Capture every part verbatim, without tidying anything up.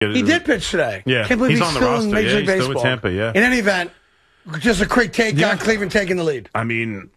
He did pitch today. Yeah, Can't believe he's he's, on the still roster. in Major Yeah, League he's Baseball. still with Tampa, yeah. In any event, just a quick take Yeah. on Cleveland taking the lead. I mean,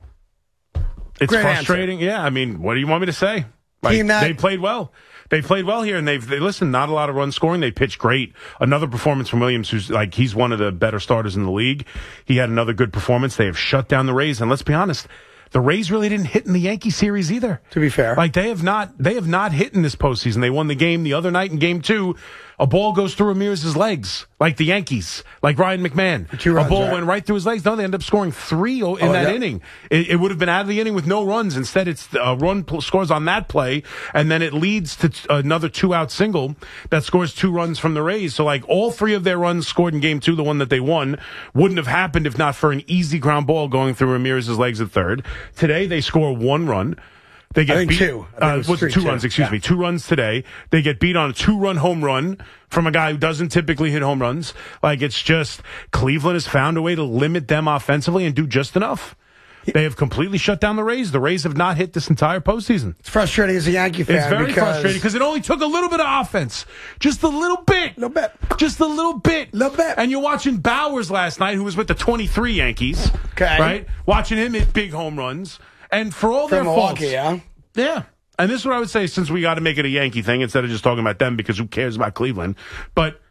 it's Great frustrating. answer. Yeah, I mean, what do you want me to say? Like, Team that- they played well. They played well here, and they've they listen. Not a lot of run scoring. They pitched great. Another performance from Williams, who's like he's one of the better starters in the league. He had another good performance. They have shut down the Rays, and let's be honest, the Rays really didn't hit in the Yankee series either. To be fair, like they have not they have not hit in this postseason. They won the game the other night in Game Two. A ball goes through Ramirez's legs, like the Yankees, like Ryan McMahon. Two runs, a ball right? went right through his legs. No, they end up scoring three o- in Oh, that yeah. inning. It, it would have been out of the inning with no runs. Instead, it's a run pl- scores on that play, and then it leads to t- another two-out single that scores two runs from the Rays. So, like, all three of their runs scored in Game Two, the one that they won, wouldn't have happened if not for an easy ground ball going through Ramirez's legs at third. Today, they score one run. They get I think beat. two. I think Uh, it was was it three, two runs? two. Excuse Yeah. me. Two runs today. They get beat on a two-run home run from a guy who doesn't typically hit home runs. Like, it's just Cleveland has found a way to limit them offensively and do just enough. They have completely shut down the Rays. The Rays have not hit this entire postseason. it's frustrating as a Yankee fan. It's very because frustrating because it only took a little bit of offense. Just a little bit. Little bit. Just a little bit. Little bit. And you're watching Bowers last night, who was with the twenty-three Yankees. Okay. Right? Watching him hit big home runs. And for all From their faults. Milwaukee, yeah. Yeah. And this is what I would say, since we got to make it a Yankee thing instead of just talking about them, because who cares about Cleveland. But,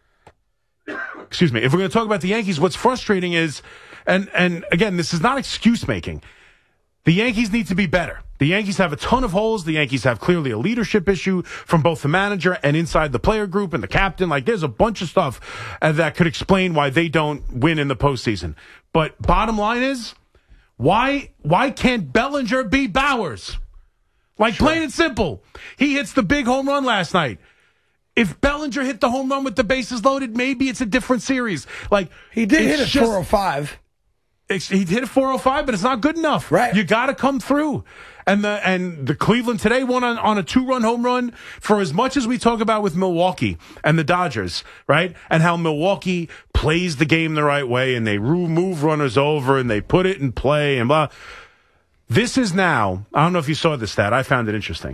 excuse me, if we're going to talk about the Yankees, what's frustrating is, and, and again, this is not excuse making. The Yankees need to be better. The Yankees have a ton of holes. The Yankees have clearly a leadership issue from both the manager and inside the player group and the captain. Like, there's a bunch of stuff uh, that could explain why they don't win in the postseason. But bottom line is, why, why can't Bellinger beat Bowers? Like, sure. Plain and simple. He hits the big home run last night. If Bellinger hit the home run with the bases loaded, maybe it's a different series. Like, He did hit it's at just- four oh five. It's, he hit a four oh five, but it's not good enough. Right. You got to come through. And the and the Cleveland today won on, on a two-run home run. For as much as we talk about with Milwaukee and the Dodgers, right? And how Milwaukee plays the game the right way and they move runners over and they put it in play and blah. This is now, I don't know if you saw this stat. I found it interesting.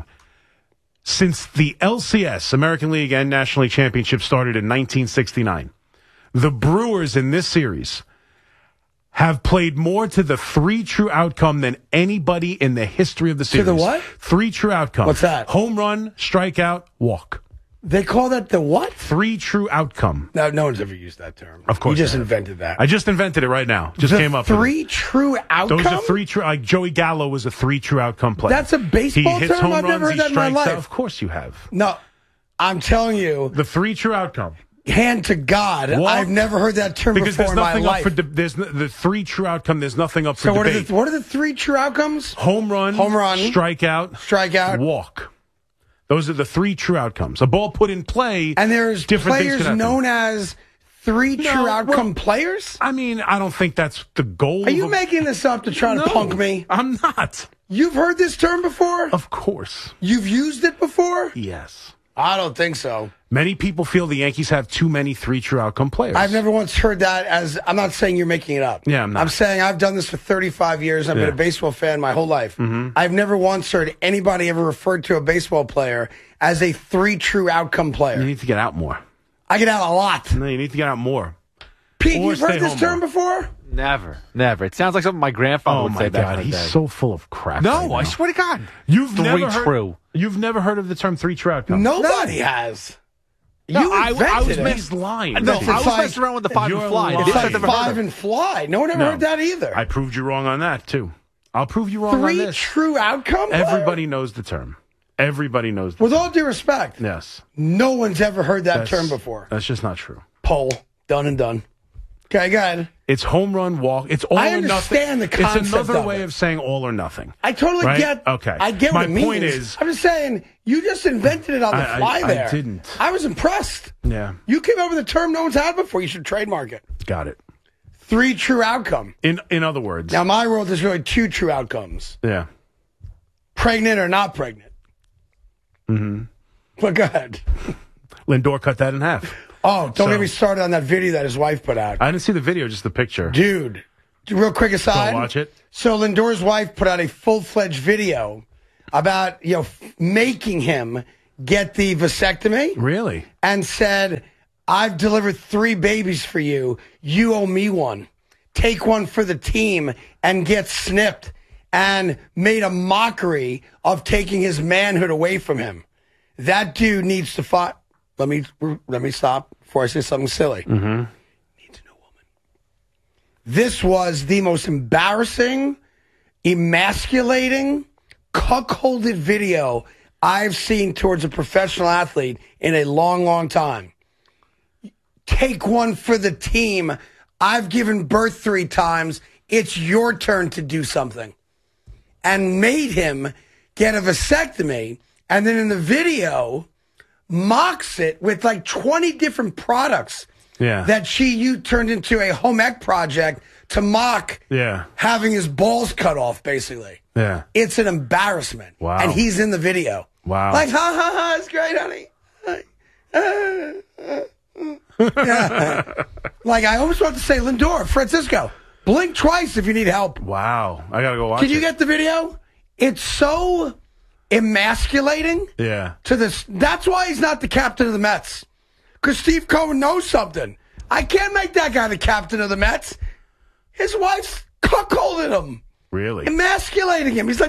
Since the L C S, American League and National League Championship, started in nineteen sixty-nine, the Brewers in this series have played more to the three true outcome than anybody in the history of the series. To the what? Three true outcome. What's that? Home run, strikeout, walk. They call that the what? Three true outcome. No, no one's ever used that term. Of course You just I have. invented that. I just invented it right now. Just the came up with three it. true outcome? Those are three true. Like Joey Gallo was a three true outcome player. That's a baseball he hits term? home I've runs, never heard he that in my strikes out. life. Of course you have. No, I'm telling you, The three true outcome. hand to God, Walk. I've never heard that term Because before there's in my nothing up life. for de- there's n- the three true outcome. There's nothing up for so what are, debate. the, what are the three true outcomes? Home run, Home run, strikeout, strikeout, walk. Those are the three true outcomes. A ball put in play. And there's different things players could happen. known as three No, true outcome well, players? I mean, I don't think that's the goal. Are you of a- making this up to try to No, punk me? I'm not. You've heard this term before? Of course. You've used it before? Yes. I don't think so. Many people feel the Yankees have too many three true outcome players. I've never once heard that as, I'm not saying you're making it up. Yeah, I'm not. I'm saying I've done this for thirty-five years. I've Yeah. been a baseball fan my whole life. Mm-hmm. I've never once heard anybody ever referred to a baseball player as a three true outcome player. You need to get out more. I get out a lot. No, you need to get out more. Pete, Or you've stay heard this home term more. before? Never, never. It sounds like something my grandfather Oh would my say back God, in the he's day. so full of crap. No, right I now. swear to God. You've Three never heard, true. You've never heard of the term three true outcome. Nobody has. No, you I- I invented was it. He's lying. No, It's I was like- messing around with the five You're and fly. lying. This It's I've like never heard five of. and fly. No one ever No. heard that either. I proved you wrong on that, too. I'll prove you wrong on Three this. true outcome player? Everybody knows the term. Everybody knows the With term. all due respect, Yes. no one's ever heard that That's- term before. That's just not true. Poll. Done and done. Okay, go ahead. It's home run, walk. It's all I or nothing. understand the concept It's another of way it. of saying all or nothing. I totally Right? get. Okay. I get My what it means. point is- I'm just saying you just invented it on the I- I- fly I there. didn't. I was impressed. Yeah. You came up with a term no one's had before. You should trademark it. Got it. Three true outcome. In in other words. Now, my world is really two true outcomes: Yeah. pregnant or not pregnant. Mm-hmm. But go ahead. Lindor cut that in half. Oh, don't So- get me started on that video that his wife put out. I didn't see the video, just the picture. Dude, real quick aside. Go watch it. So Lindor's wife put out a full-fledged video about, you know, f- making him get the vasectomy Really? and said, I've delivered three babies for you. You owe me one. Take one for the team and get snipped, and made a mockery of taking his manhood away from him. That dude needs to fight. Let me let me stop before I say something silly. Mm-hmm. Needs a new woman. This was the most embarrassing, emasculating, cuckolded video I've seen towards a professional athlete in a long, long time. Take one for the team. I've given birth three times. It's your turn to do something. And made him get a vasectomy. And then in the video, mocks it with like twenty different products Yeah. that she you turned into a home ec project to mock Yeah. having his balls cut off, basically. Yeah. It's an embarrassment. Wow. And he's in the video. Wow. Like, ha, ha, ha, it's great, honey. Yeah. Like, I always want to say, Lindor, Francisco, blink twice if you need help. Wow. I gotta go watch Can you it. get the video? It's so emasculating Yeah. to this. That's why he's not the captain of the Mets. Because Steve Cohen knows something. I can't make that guy the captain of the Mets. His wife's cuckolded him, Really? emasculating him. He's like,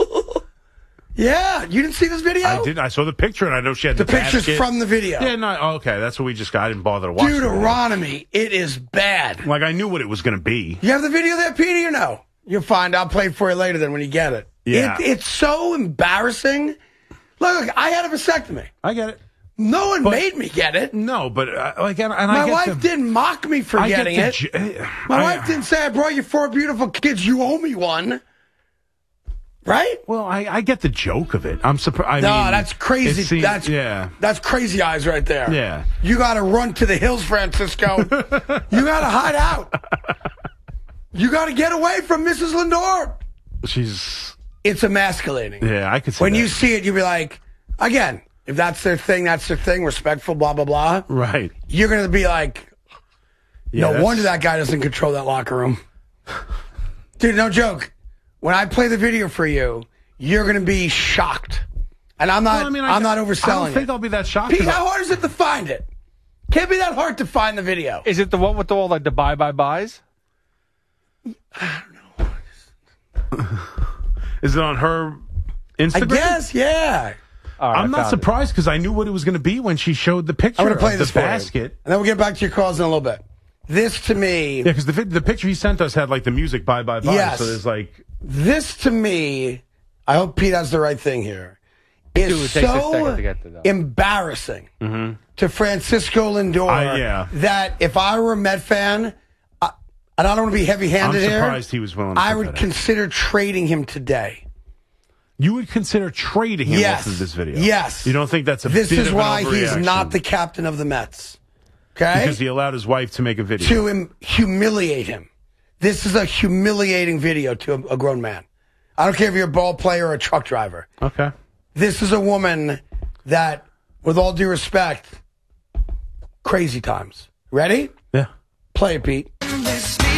yeah. You didn't see this video? I did. I saw the picture, and I know she had The the, picture's basket. from the video. Yeah, no, oh, okay. That's what we just got. I didn't bother to watch the video. Deuteronomy, it is bad. Like, I knew what it was going to be. You have the video there, Petey, or no? You'll find. I'll play it for you later then when you get it. Yeah. It, it's so embarrassing. Look, look, I had a vasectomy. I get it. No one But- made me get it. No, but, uh, like, and, and My I get wife the, didn't mock me for I get getting the it. j- My I- wife didn't say, I brought you four beautiful kids. You owe me one. Right? Well, I, I get the joke of it. I'm surprised. No, I mean, that's crazy. it seems- that's yeah. That's crazy eyes right there. Yeah. You got to run to the hills, Francisco. You got to hide out. You got to get away from Missus Lindor. She's. It's emasculating. Yeah, I could see When that. you see it, you'll be like, again, if that's their thing, that's their thing. Respectful, blah blah blah. Right. You're gonna be like, Yeah, no that's- wonder that guy doesn't control that locker room. Dude, no joke. When I play the video for you, you're gonna be shocked. And I'm not. Well, I mean, I, I'm not I overselling don't think it. I'll be that shocked. Pete, 'cause I- how hard is it to find it? Can't be that hard to find the video. Is it the one with all like the bye bye buys? Is it on her I Instagram? guess, yeah. All right, I'm I not found surprised because I knew what it was going to be when she showed the picture I'm gonna play of this the for you. basket. And then we'll get back to your calls in a little bit. This to me, Yeah, because the vi- the picture he sent us had like the music bye bye bye. Yes. So there's like this to me, I hope Pete has the right thing here, is Dude, it takes a so second to get to that. embarrassing to Francisco Lindor I- yeah. that if I were a Met fan, I, and I don't want to be heavy-handed I'm here, surprised he was willing to I put would that out. consider trading him today. you would consider trading him Yes. off of this video. Yes. You don't think that's a This bit is of an why he's overreaction? not the captain of the Mets. Okay? because he allowed his wife to make a video. to him, humiliate him. This is a humiliating video to a, a grown man. I don't care if you're a ball player or a truck driver. Okay. This is a woman that, with all due respect, crazy times. Ready? Yeah. Play it, Pete.